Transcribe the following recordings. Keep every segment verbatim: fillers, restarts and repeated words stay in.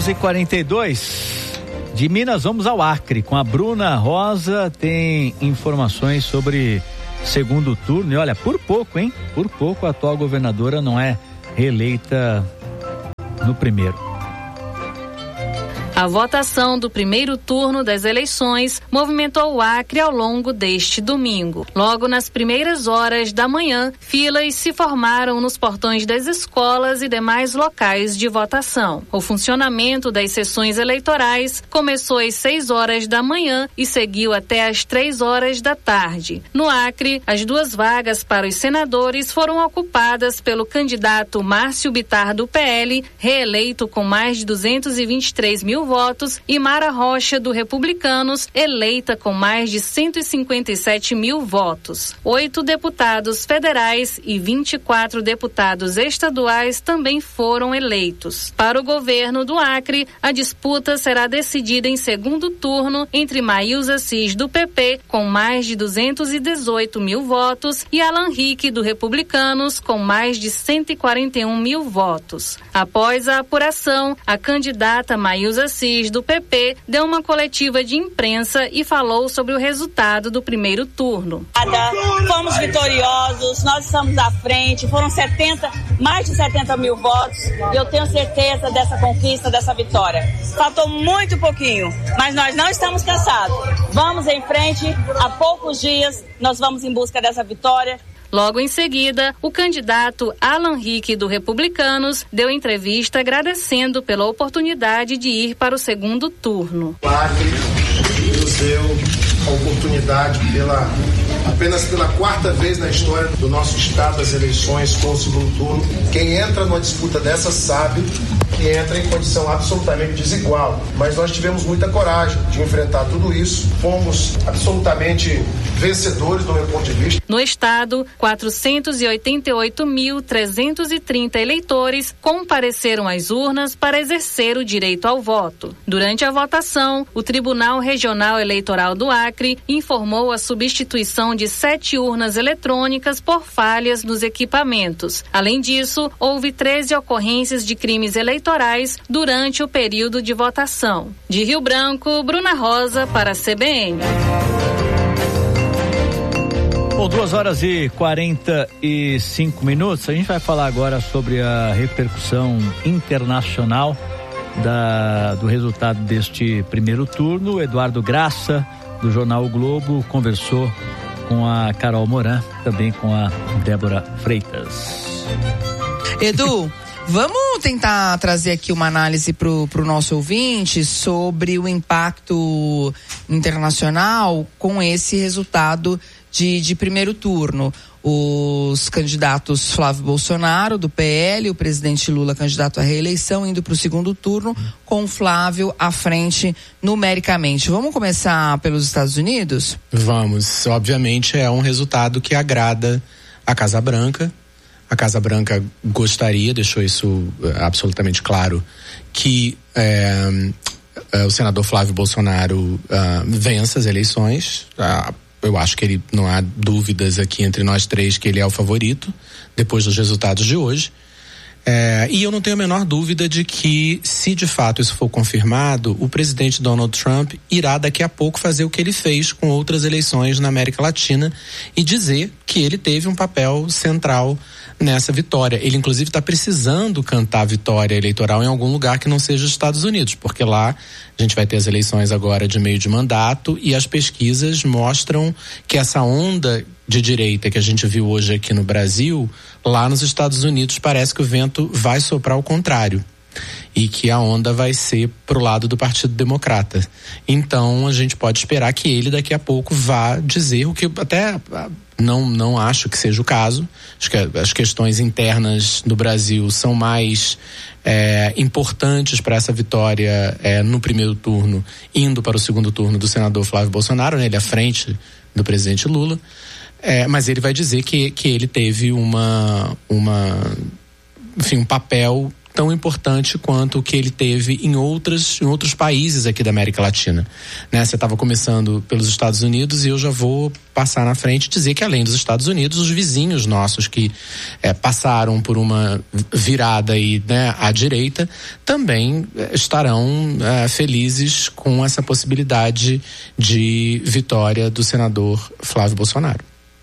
doze e quarenta e dois. De Minas vamos ao Acre com a Bruna Rosa, tem informações sobre segundo turno e olha, por pouco, hein? Por pouco a atual governadora não é reeleita no primeiro. A votação do primeiro turno das eleições movimentou o Acre ao longo deste domingo. Logo nas primeiras horas da manhã, filas se formaram nos portões das escolas e demais locais de votação. O funcionamento das sessões eleitorais começou às seis horas da manhã e seguiu até às três horas da tarde. No Acre, as duas vagas para os senadores foram ocupadas pelo candidato Márcio Bittar do P L, reeleito com mais de duzentos e vinte e três mil votos, e Mara Rocha do Republicanos, eleita com mais de cento e cinquenta e sete mil votos. Oito deputados federais e vinte e quatro deputados estaduais também foram eleitos. Para o governo do Acre, a disputa será decidida em segundo turno entre Maílza Cis do P P, com mais de duzentos e dezoito mil votos, e Alan Rick do Republicanos, com mais de cento e quarenta e um mil votos. Após a apuração, a candidata Maílza Cis do P P deu uma coletiva de imprensa e falou sobre o resultado do primeiro turno. Fomos vitoriosos, nós estamos à frente, foram setenta, mais de setenta mil votos e eu tenho certeza dessa conquista, dessa vitória. Faltou muito pouquinho, mas nós não estamos cansados. Vamos em frente, há poucos dias nós vamos em busca dessa vitória. Logo em seguida, o candidato Alan Rick do Republicanos deu entrevista agradecendo pela oportunidade de ir para o segundo turno. O Acre nos deu a oportunidade pela, apenas pela quarta vez na história do nosso estado das eleições com o segundo turno. Quem entra numa disputa dessa sabe que entra em condição absolutamente desigual, mas nós tivemos muita coragem de enfrentar tudo isso, fomos absolutamente vencedores do meu ponto de vista. No estado, quatrocentos e oitenta e oito mil trezentos e trinta eleitores compareceram às urnas para exercer o direito ao voto. Durante a votação, o Tribunal Regional Eleitoral do Acre informou a substituição de sete urnas eletrônicas por falhas nos equipamentos. Além disso, houve treze ocorrências de crimes eleitorais durante o período de votação. De Rio Branco, Bruna Rosa para a C B N. Bom, duas horas e quarenta e cinco minutos. A gente vai falar agora sobre a repercussão internacional da, do resultado deste primeiro turno. O Eduardo Graça, do jornal O Globo, conversou com a Carol Moran, também com a Débora Freitas. Edu, vamos tentar trazer aqui uma análise para o nosso ouvinte sobre o impacto internacional com esse resultado de, de primeiro turno. Os candidatos Flávio Bolsonaro, do P L, o presidente Lula, candidato à reeleição, indo para o segundo turno, com Flávio à frente numericamente. Vamos começar pelos Estados Unidos? Vamos. Obviamente é um resultado que agrada a Casa Branca. A Casa Branca gostaria, deixou isso absolutamente claro, que é, é, o senador Flávio Bolsonaro uh, vença as eleições. Uh, eu acho que ele, não há dúvidas aqui entre nós três que ele é o favorito, depois dos resultados de hoje. É, e eu não tenho a menor dúvida de que, se de fato isso for confirmado, o presidente Donald Trump irá daqui a pouco fazer o que ele fez com outras eleições na América Latina e dizer que ele teve um papel central nessa vitória. Ele inclusive está precisando cantar a vitória eleitoral em algum lugar que não seja os Estados Unidos, porque lá a gente vai ter as eleições agora de meio de mandato e as pesquisas mostram que essa onda de direita que a gente viu hoje aqui no Brasil, lá nos Estados Unidos parece que o vento vai soprar ao contrário e que a onda vai ser pro lado do Partido Democrata. Então a gente pode esperar que ele daqui a pouco vá dizer o que até não, não acho que seja o caso. Acho que as questões internas do Brasil são mais é, importantes para essa vitória é, no primeiro turno, indo para o segundo turno do senador Flávio Bolsonaro, né, ele à frente do presidente Lula. É, mas ele vai dizer que, que ele teve uma, uma, enfim, um papel tão importante quanto o que ele teve em outras, em outros países aqui da América Latina, né? Você estava começando pelos Estados Unidos e eu já vou passar na frente e dizer que além dos Estados Unidos, os vizinhos nossos que é, passaram por uma virada aí, né, à direita, também estarão é, felizes com essa possibilidade de vitória do senador Flávio Bolsonaro.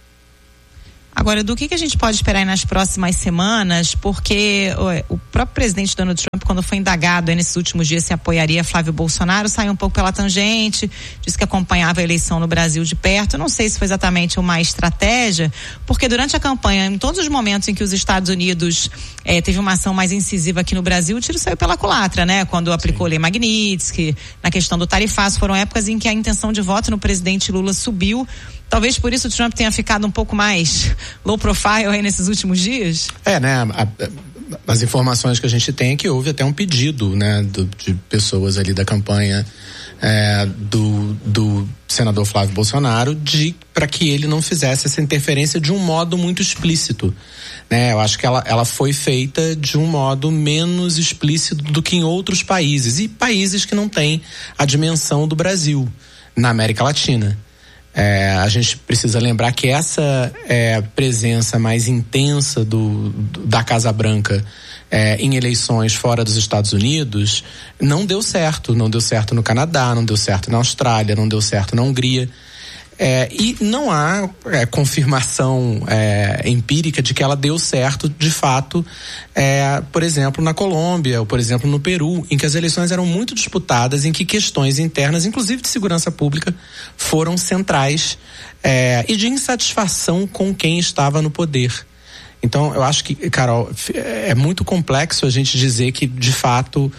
Agora, do que, que a gente pode esperar aí nas próximas semanas, porque o, o próprio presidente Donald Trump, quando foi indagado aí nesses últimos dias se apoiaria Flávio Bolsonaro, saiu um pouco pela tangente, disse que acompanhava a eleição no Brasil de perto. Eu não sei se foi exatamente uma estratégia, porque durante a campanha, em todos os momentos em que os Estados Unidos eh, teve uma ação mais incisiva aqui no Brasil, o tiro saiu pela culatra, né? Quando aplicou a Lei Magnitsky, na questão do tarifaço, foram épocas em que a intenção de voto no presidente Lula subiu. Talvez por isso o Trump tenha ficado um pouco mais low profile aí nesses últimos dias? É, né? A, a, as informações que a gente tem é que houve até um pedido, né, do, de pessoas ali da campanha é, do, do senador Flávio Bolsonaro de para que ele não fizesse essa interferência de um modo muito explícito, né? Eu acho que ela, ela foi feita de um modo menos explícito do que em outros países, e países que não têm a dimensão do Brasil na América Latina. É, a gente precisa lembrar que essa é, presença mais intensa do, do, da Casa Branca é, em eleições fora dos Estados Unidos não deu certo. Não deu certo no Canadá, não deu certo na Austrália, não deu certo na Hungria. É, e não há é, confirmação é, empírica de que ela deu certo de fato, é, por exemplo, na Colômbia ou, por exemplo, no Peru, em que as eleições eram muito disputadas, em que questões internas, inclusive de segurança pública, foram centrais é, e de insatisfação com quem estava no poder. Então, eu acho que, Carol, é muito complexo a gente dizer que, de fato,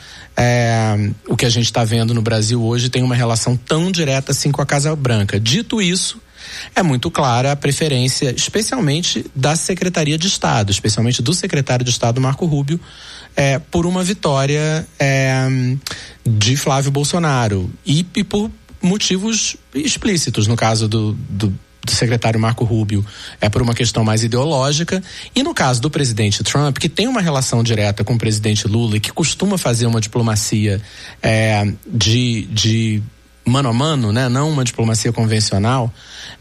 é, o que a gente está vendo no Brasil hoje tem uma relação tão direta assim com a Casa Branca. Dito isso, é muito clara a preferência, especialmente da Secretaria de Estado, especialmente do secretário de Estado, Marco Rubio, é, por uma vitória é, de Flávio Bolsonaro. E, e por motivos explícitos, no caso do, do do secretário Marco Rubio, é por uma questão mais ideológica, e no caso do presidente Trump, que tem uma relação direta com o presidente Lula e que costuma fazer uma diplomacia é, de, de mano a mano, né? Não uma diplomacia convencional,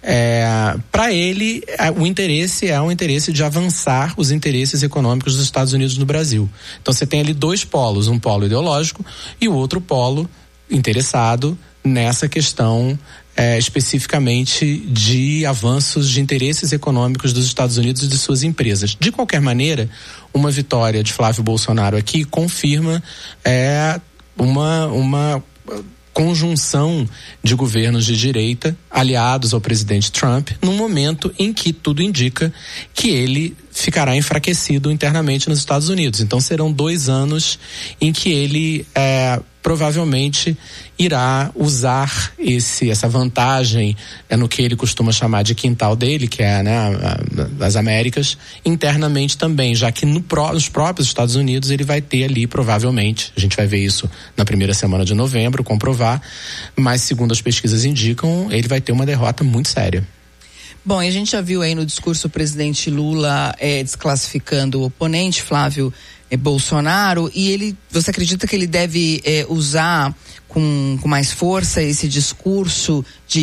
é, para ele é, o interesse é um interesse de avançar os interesses econômicos dos Estados Unidos no Brasil. Então você tem ali dois polos, um polo ideológico e o outro polo interessado nessa questão É, especificamente de avanços de interesses econômicos dos Estados Unidos e de suas empresas. De qualquer maneira, uma vitória de Flávio Bolsonaro aqui confirma é, uma, uma conjunção de governos de direita aliados ao presidente Trump num momento em que tudo indica que ele ficará enfraquecido internamente nos Estados Unidos. Então serão dois anos em que ele é, provavelmente irá usar esse, essa vantagem é, no que ele costuma chamar de quintal dele, que é, né, a, a, as Américas, internamente também, já que no, nos próprios Estados Unidos ele vai ter ali, provavelmente, a gente vai ver isso na primeira semana de novembro, comprovar, mas segundo as pesquisas indicam, ele vai ter uma derrota muito séria. Bom, e a gente já viu aí no discurso o presidente Lula é, desclassificando o oponente, Flávio é, Bolsonaro, e ele, você acredita que ele deve é, usar com, com mais força esse discurso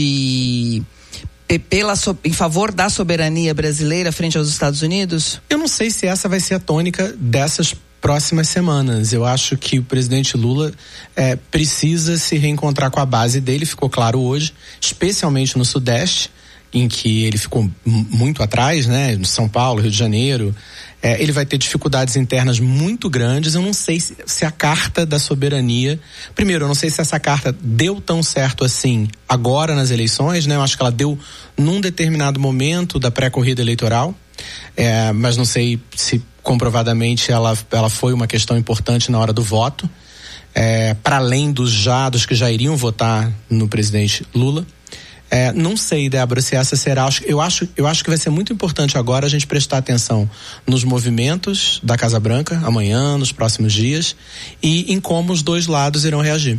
de pela, em favor da soberania brasileira frente aos Estados Unidos? Eu não sei se essa vai ser a tônica dessas próximas semanas. Eu acho que o presidente Lula é, precisa se reencontrar com a base dele, ficou claro hoje, especialmente no Sudeste, em que ele ficou m- muito atrás, né? São Paulo, Rio de Janeiro, é, ele vai ter dificuldades internas muito grandes. Eu não sei se, se a carta da soberania, primeiro, eu não sei se essa carta deu tão certo assim agora nas eleições, né? Eu acho que ela deu num determinado momento da pré-corrida eleitoral, é, mas não sei se comprovadamente ela, ela foi uma questão importante na hora do voto, é, para além dos já, dos que já iriam votar no presidente Lula. É, não sei, Débora, se essa será. Eu acho, eu acho que vai ser muito importante agora a gente prestar atenção nos movimentos da Casa Branca amanhã, nos próximos dias, e em como os dois lados irão reagir.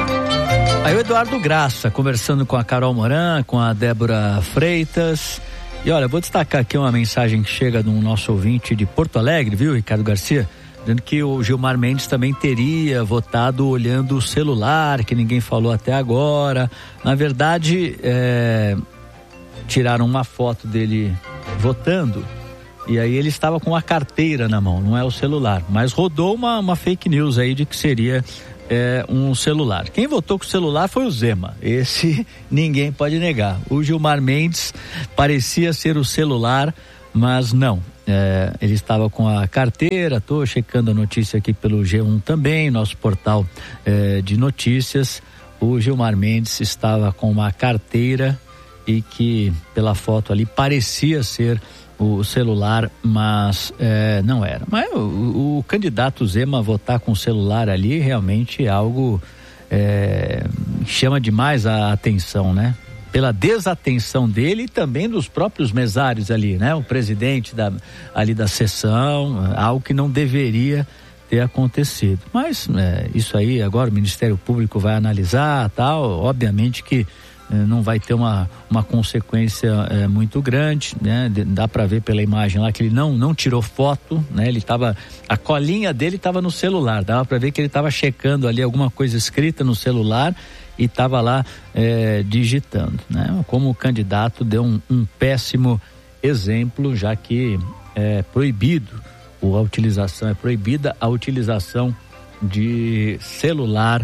Aí o Eduardo Graça conversando com a Carol Moran, com a Débora Freitas, E olha, vou destacar aqui uma mensagem que chega do nosso ouvinte de Porto Alegre, viu, Ricardo Garcia? Dizendo que o Gilmar Mendes também teria votado olhando o celular, que ninguém falou até agora. Na verdade, é, tiraram uma foto dele votando e aí ele estava com a carteira na mão, não é o celular. Mas rodou uma, uma fake news aí de que seria é, um celular. Quem votou com o celular foi o Zema. Esse ninguém pode negar. O Gilmar Mendes parecia ser o celular, mas não. É, ele estava com a carteira. Estou checando a notícia aqui pelo G um também, nosso portal é, de notícias. O Gilmar Mendes estava com uma carteira e que pela foto ali parecia ser o celular, mas é, não era. Mas o, o candidato Zema votar com o celular ali realmente é algo é, chama demais a atenção, né? Pela desatenção dele e também dos próprios mesários ali, né? O presidente da, ali da sessão, algo que não deveria ter acontecido. Mas é, isso aí agora o Ministério Público vai analisar, tal. Obviamente que é, não vai ter uma, uma consequência é, muito grande, né? Dá para ver pela imagem lá que ele não, não tirou foto, né? Ele tava, a colinha dele estava no celular, dava para ver que ele estava checando ali alguma coisa escrita no celular e estava lá é, digitando, né? Como o candidato deu um, um péssimo exemplo, já que é proibido a utilização, é proibida a utilização de celular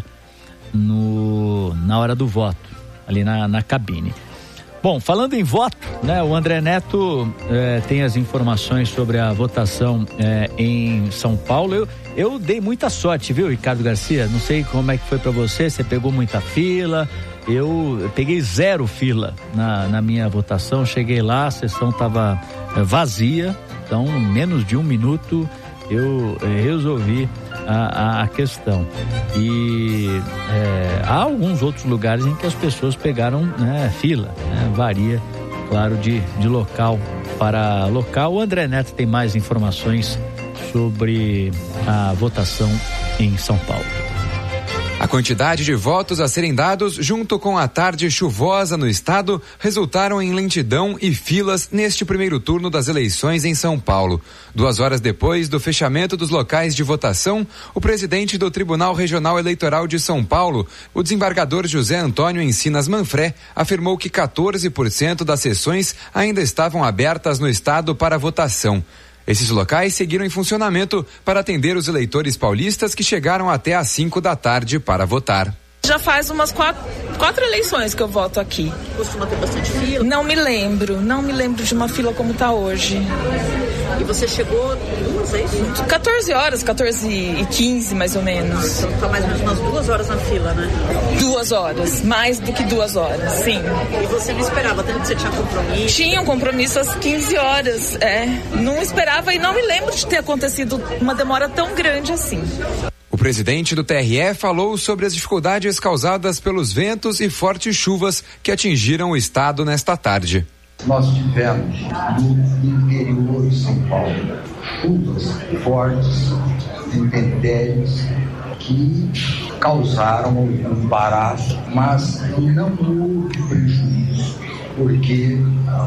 no, na hora do voto, ali na, na cabine. Bom, falando em voto, né? O André Neto é, tem as informações sobre a votação é, em São Paulo. Eu, eu dei muita sorte, viu, Ricardo Garcia? Não sei como é que foi para você, você pegou muita fila. Eu, eu peguei zero fila na, na minha votação. Cheguei lá, a sessão estava é, vazia, então menos de um minuto eu é, resolvi a, a questão. E é, há alguns outros lugares em que as pessoas pegaram, né, fila, né? Varia, claro, de, de local para local. O André Neto tem mais informações sobre a votação em São Paulo. A quantidade de votos a serem dados, junto com a tarde chuvosa no estado, resultaram em lentidão e filas neste primeiro turno das eleições em São Paulo. Duas horas depois do fechamento dos locais de votação, o presidente do Tribunal Regional Eleitoral de São Paulo, o desembargador José Antônio Encinas Manfré, afirmou que quatorze por cento das sessões ainda estavam abertas no estado para votação. Esses locais seguiram em funcionamento para atender os eleitores paulistas que chegaram até às cinco da tarde para votar. Já faz umas quatro, quatro eleições que eu voto aqui. Costuma ter bastante fila? Não me lembro, não me lembro de uma fila como está hoje. E você chegou duas, é isso? quatorze horas, quatorze e quinze mais ou menos. Então tá mais ou menos umas duas horas na fila, né? Duas horas, mais do que duas horas, sim. E você não esperava, tanto que você tinha compromisso? Tinha um compromisso às quinze horas, é. Não esperava e não me lembro de ter acontecido uma demora tão grande assim. O presidente do T R E falou sobre as dificuldades causadas pelos ventos e fortes chuvas que atingiram o estado nesta tarde. Nós tivemos no interior de São Paulo chuvas fortes, intempéries, que causaram um embaraço, mas não houve prejuízo, porque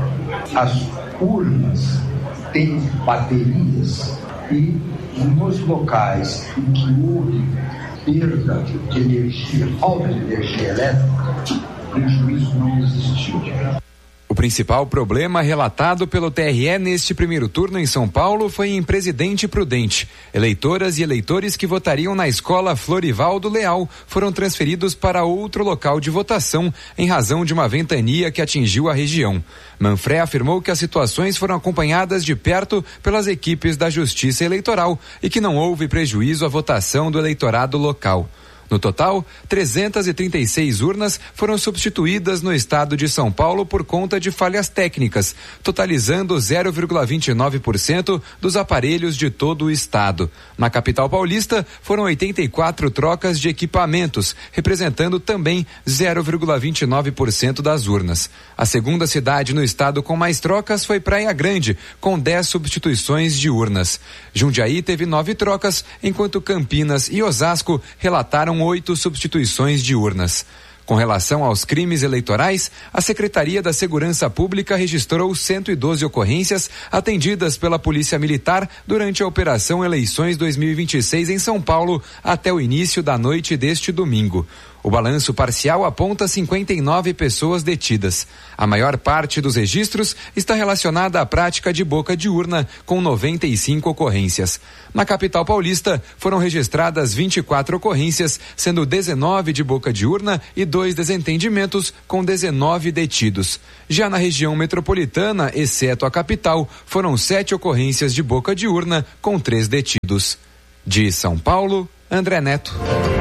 as urnas têm baterias e nos locais em que houve perda de energia, falta de energia elétrica, prejuízo não existiu. O principal problema relatado pelo T R E neste primeiro turno em São Paulo foi em Presidente Prudente. Eleitoras e eleitores que votariam na escola Florivaldo Leal foram transferidos para outro local de votação em razão de uma ventania que atingiu a região. Manfré afirmou que as situações foram acompanhadas de perto pelas equipes da Justiça Eleitoral e que não houve prejuízo à votação do eleitorado local. No total, trezentas e trinta e seis urnas foram substituídas no estado de São Paulo por conta de falhas técnicas, totalizando zero vírgula vinte e nove por cento dos aparelhos de todo o estado. Na capital paulista, foram oitenta e quatro trocas de equipamentos, representando também zero vírgula vinte e nove por cento das urnas. A segunda cidade no estado com mais trocas foi Praia Grande, com dez substituições de urnas. Jundiaí teve nove trocas, enquanto Campinas e Osasco relataram oito substituições de urnas. Com relação aos crimes eleitorais, a Secretaria da Segurança Pública registrou cento e doze ocorrências atendidas pela Polícia Militar durante a Operação Eleições dois mil e vinte e seis em São Paulo até o início da noite deste domingo. O balanço parcial aponta cinquenta e nove pessoas detidas. A maior parte dos registros está relacionada à prática de boca de urna, com noventa e cinco ocorrências. Na capital paulista, foram registradas vinte e quatro ocorrências, sendo dezenove de boca de urna e dois desentendimentos, com dezenove detidos. Já na região metropolitana, exceto a capital, foram sete ocorrências de boca de urna, com três detidos. De São Paulo, André Neto.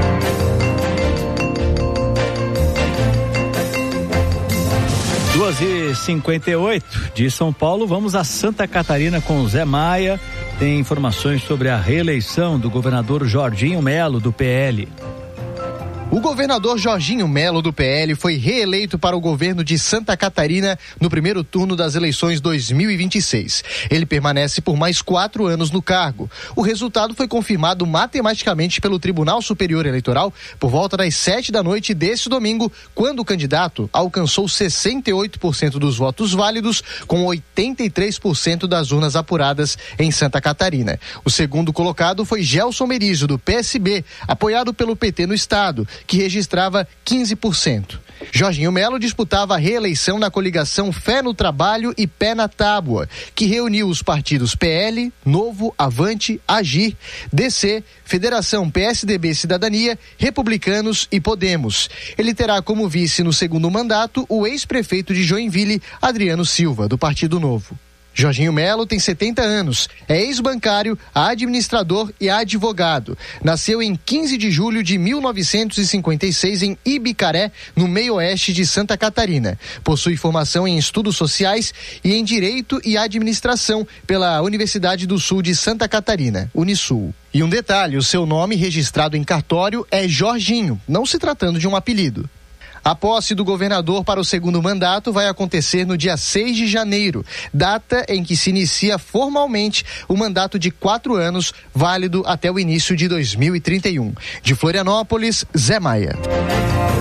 duas e cinquenta e oito de São Paulo, vamos a Santa Catarina com o Zé Maia. Tem informações sobre a reeleição do governador Jorginho Melo, do P L. O governador Jorginho Melo, do P L, foi reeleito para o governo de Santa Catarina no primeiro turno das eleições dois mil e vinte e seis. Ele permanece por mais quatro anos no cargo. O resultado foi confirmado matematicamente pelo Tribunal Superior Eleitoral por volta das sete da noite deste domingo, quando o candidato alcançou sessenta e oito por cento dos votos válidos, com oitenta e três por cento das urnas apuradas em Santa Catarina. O segundo colocado foi Gelson Merizo, do P S B, apoiado pelo P T no estado, que registrava quinze por cento. Jorginho Melo disputava a reeleição na coligação Fé no Trabalho e Pé na Tábua, que reuniu os partidos P L, Novo, Avante, Agir, D C, Federação P S D B Cidadania, Republicanos e Podemos. Ele terá como vice no segundo mandato o ex-prefeito de Joinville, Adriano Silva, do Partido Novo. Jorginho Melo tem setenta anos, é ex-bancário, administrador e advogado. Nasceu em quinze de julho de mil novecentos e cinquenta e seis em Ibicaré, no meio-oeste de Santa Catarina. Possui formação em estudos sociais e em Direito e Administração pela Universidade do Sul de Santa Catarina, Unisul. E um detalhe, o seu nome registrado em cartório é Jorginho, não se tratando de um apelido. A posse do governador para o segundo mandato vai acontecer no dia seis de janeiro, data em que se inicia formalmente o mandato de quatro anos, válido até o início de dois mil e trinta e um. De Florianópolis, Zé Maia.